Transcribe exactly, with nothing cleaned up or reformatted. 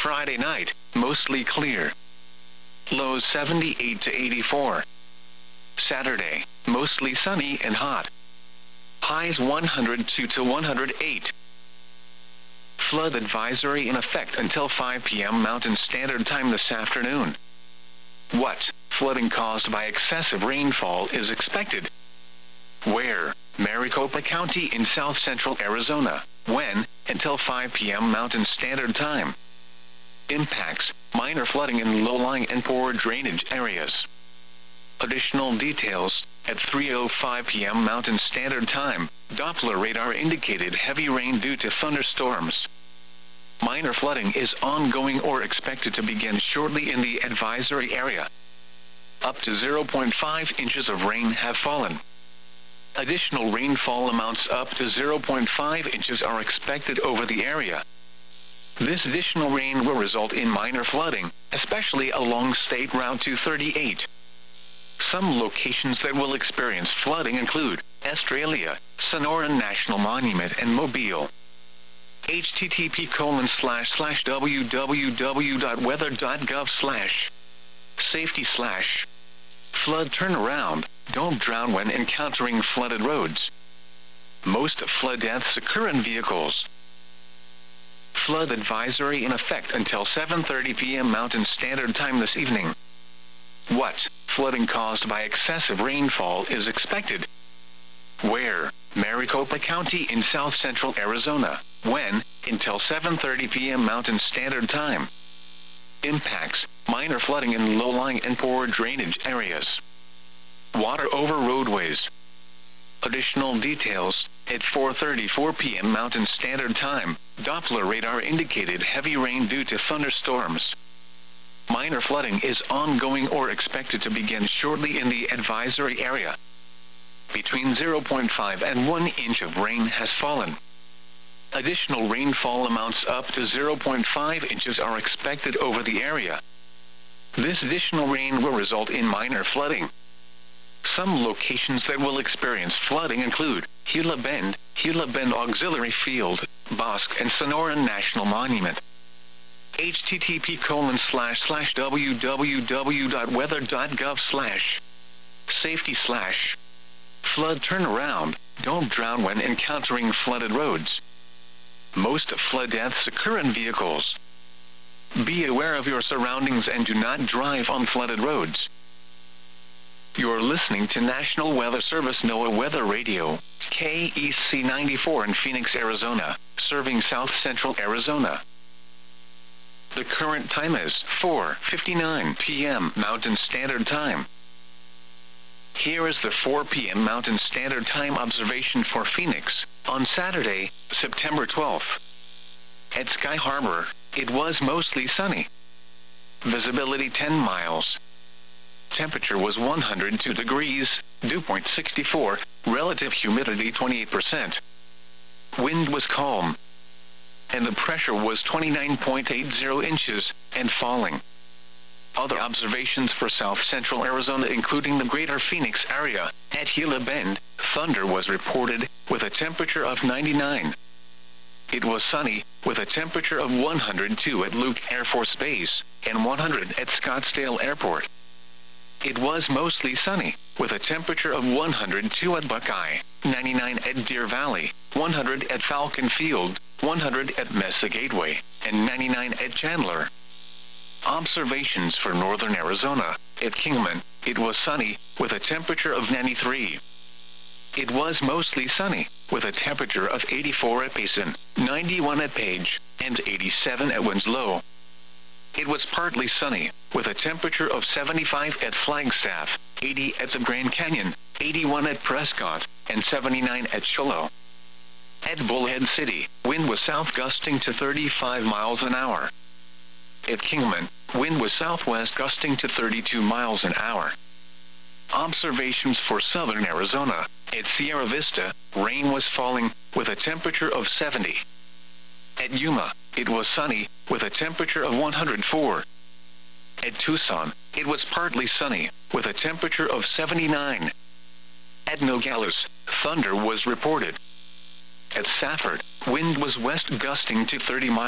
Friday night, mostly clear. Lows seventy-eight to eighty-four. Saturday, mostly sunny and hot. Highs one hundred two to one hundred eight. Flood advisory in effect until five p m Mountain Standard Time this afternoon. What flooding caused by excessive rainfall is expected? Where? Maricopa County in south central Arizona. When? Until five p m Mountain Standard Time. Impacts: minor flooding in low-lying and poor drainage areas. Additional details: at three oh five p m Mountain Standard Time, Doppler radar indicated heavy rain due to thunderstorms. Minor flooding is ongoing or expected to begin shortly in the advisory area. Up to zero point five inches of rain have fallen. Additional rainfall amounts up to zero point five inches are expected over the area. This additional rain will result in minor flooding, especially along State Route two thirty-eight. Some locations that will experience flooding include Estrella, Sonoran National Monument and Mobile. H T T P colon slash slash w w w dot weather dot gov slash safety slash flood turnaround. Don't drown when encountering flooded roads. Most flood deaths occur in vehicles. Flood advisory in effect until seven thirty p m Mountain Standard Time this evening. What flooding caused by excessive rainfall is expected? Where? Maricopa County in south central Arizona. When? Until seven thirty p m Mountain Standard Time. Impacts: minor flooding in low-lying and poor drainage areas. Water over roadways. Additional details: at four thirty-four p m Mountain Standard Time, Doppler radar indicated heavy rain due to thunderstorms. Minor flooding is ongoing or expected to begin shortly in the advisory area. Between zero point five and one inch of rain has fallen. Additional rainfall amounts up to zero point five inches are expected over the area. This additional rain will result in minor flooding. Some locations that will experience flooding include Gila Bend, Gila Bend Auxiliary Field, Bosque and Sonoran National Monument. H T T P colon slash slash w w w dot weather dot gov slash safety slash flood turnaround. Don't drown when encountering flooded roads. Most flood deaths occur in vehicles. Be aware of your surroundings and do not drive on flooded roads. You're listening to National Weather Service NOAA Weather Radio, K E C ninety-four in Phoenix, Arizona, serving south central Arizona. The current time is four fifty-nine p m Mountain Standard Time. Here is the four p m Mountain Standard Time observation for Phoenix, on Saturday, September twelfth. At Sky Harbor, it was mostly sunny. Visibility ten miles. Temperature was one hundred two degrees, dew point sixty-four, relative humidity twenty-eight percent. Wind was calm. And the pressure was twenty-nine point eight zero inches, and falling. Other observations for south central Arizona including the greater Phoenix area. At Gila Bend, thunder was reported, with a temperature of ninety-nine. It was sunny, with a temperature of one hundred two at Luke Air Force Base, and one hundred at Scottsdale Airport. It was mostly sunny, with a temperature of one hundred two at Buckeye, ninety-nine at Deer Valley, one hundred at Falcon Field, one hundred at Mesa Gateway, and ninety-nine at Chandler. Observations for northern Arizona. At Kingman, it was sunny, with a temperature of ninety-three. It was mostly sunny, with a temperature of eighty-four at Payson, ninety-one at Page, and eighty-seven at Winslow. It was partly sunny, with a temperature of seventy-five at Flagstaff, eighty at the Grand Canyon, eighty-one at Prescott, and seventy-nine at Shiloh. At Bullhead City, wind was south gusting to thirty-five miles an hour. At Kingman, wind was southwest gusting to thirty-two miles an hour. Observations for southern Arizona. At Sierra Vista, rain was falling, with a temperature of seventy. At Yuma, it was sunny, with a temperature of one hundred four. At Tucson, it was partly sunny, with a temperature of seventy-nine. At Nogales, thunder was reported. At Safford, wind was west gusting to thirty miles